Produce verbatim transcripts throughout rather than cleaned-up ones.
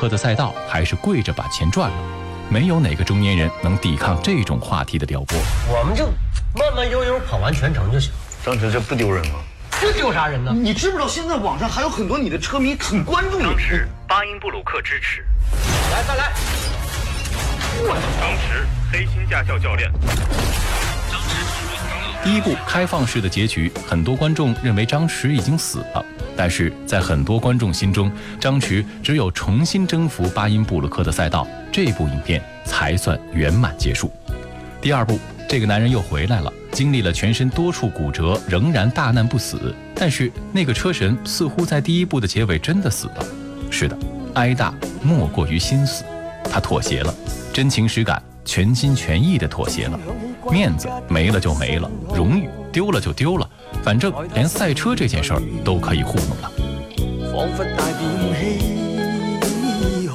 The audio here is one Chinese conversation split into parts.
克的赛道，还是跪着把钱赚了？没有哪个中年人能抵抗这种话题的撩拨。 我们就慢慢悠悠跑完全程就行。 张弛，这不丢人吗？ 这丢啥人呢？ 你知不知道现在网上还有很多你的车迷很关注你？ 张弛，巴音布鲁克支持。 来，再来。 张弛，黑心驾校教练。 第一部开放式的结局，很多观众认为张弛已经死了，但是在很多观众心中，张弛只有重新征服巴音布鲁克的赛道，这部影片才算圆满结束。第二部，这个男人又回来了，经历了全身多处骨折，仍然大难不死。但是那个车神似乎在第一部的结尾真的死了。是的，哀大莫过于心死，他妥协了，真情实感，全心全意地妥协了。面子没了就没了，荣誉丢了就丢了，反正连赛车这件事儿都可以糊弄了。仿佛大便唏嘘。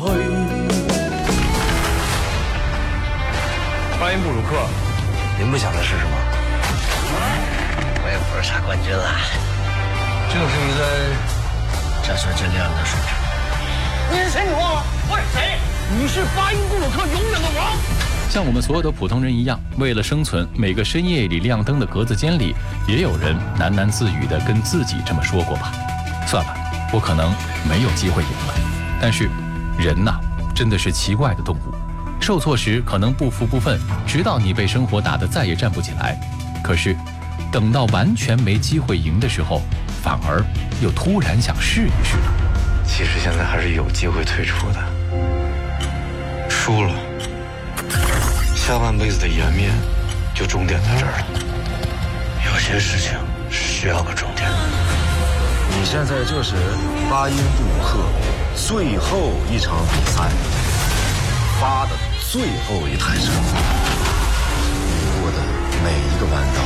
巴音布鲁克，您不想再试试吗？ 我也不是啥冠军了， 就是一个这算真亮的水平。你是谁？你忘了？我是谁？ 你是巴音布鲁克永远的王。 像我们所有的普通人一样，为了生存，每个深夜里亮灯的格子间里，也有人喃喃自语地跟自己这么说过吧。算了，我可能没有机会赢了。但是人呐，真的是奇怪的动物，受挫时可能不服不忿，直到你被生活打得再也站不起来。可是等到完全没机会赢的时候，反而又突然想试一试了。 其实现在还是有机会退出的。输了，下半辈子的颜面就终点在这儿了。 有些事情是需要个终点。 你现在就是巴音布鲁克最后一场比赛发的最后一台车，你过的每一个弯道，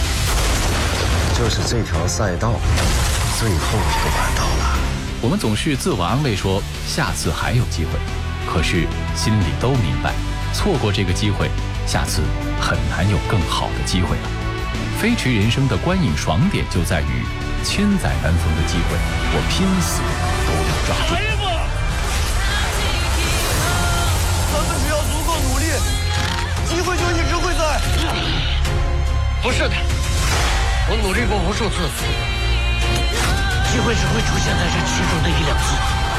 就是这条赛道最后一个弯道了。 我们总是自我安慰说下次还有机会，可是心里都明白，错过这个机会，下次很难有更好的机会了。飞驰人生的观影爽点就在于千载难逢的机会，我拼死都要抓住。 咱们只要足够努力，机会就一直会在。 不是的，我努力过无数次，机会只会出现在这其中的一两次。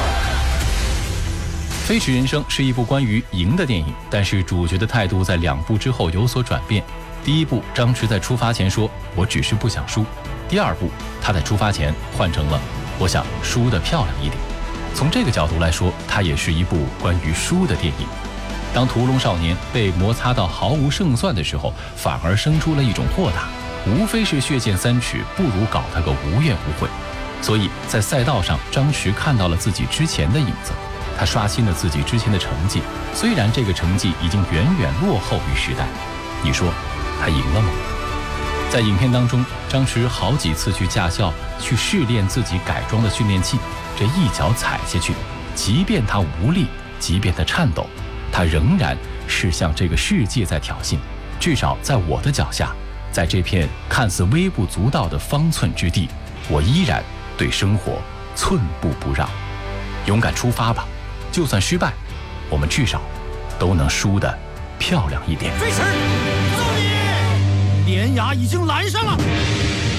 《飞驰人生》是一部关于赢的电影，但是主角的态度在两部之后有所转变。第一部，张弛在出发前说：“我只是不想输。”第二部，他在出发前换成了“我想输得漂亮一点”。从这个角度来说，它也是一部关于输的电影。当屠龙少年被摩擦到毫无胜算的时候，反而生出了一种豁达，无非是血溅三尺，不如搞他个无怨无悔。所以在赛道上，张弛看到了自己之前的影子，他刷新了自己之前的成绩，虽然这个成绩已经远远落后于时代。你说他赢了吗？在影片当中，张弛好几次去驾校去试炼自己改装的训练器，这一脚踩下去，即便他无力，即便他颤抖，他仍然是向这个世界在挑衅。至少在我的脚下，在这片看似微不足道的方寸之地，我依然对生活寸步不让。勇敢出发吧，就算失败，我们至少都能输得漂亮一点。 飞驰，走你！连牙已经拦上了。